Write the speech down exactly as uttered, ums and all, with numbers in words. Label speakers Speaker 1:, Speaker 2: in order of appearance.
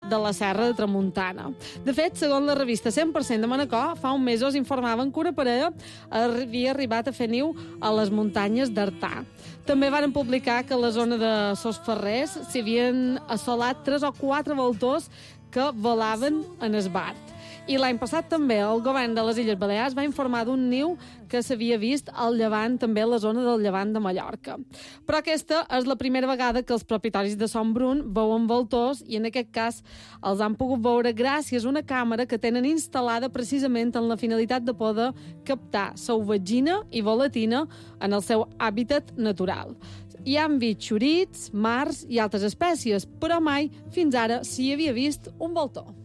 Speaker 1: de la Serra de Tramuntana. De fet, segons la revista cent per cent de Manacor, fa uns mesos informaven que una parella havia arribat a fer niu a les muntanyes d'Artà. També varen publicar que a la zona de Sos Ferrers s'hi havien assolat tres o quatre voltors que volaven en esbart. I l'any passat també el govern de les Illes Balears va informar d'un niu que s'havia vist al llevant, també a la zona del llevant de Mallorca. Però aquesta és la primera vegada que els propietaris de Son Brun veuen voltors i en aquest cas els han pogut veure gràcies a una càmera que tenen instal·lada precisament en la finalitat de poder captar sauvatgina i volatina en el seu hàbitat natural. Hi han vist xorits, mars i altres espècies, però mai fins ara s'hi havia vist un voltor.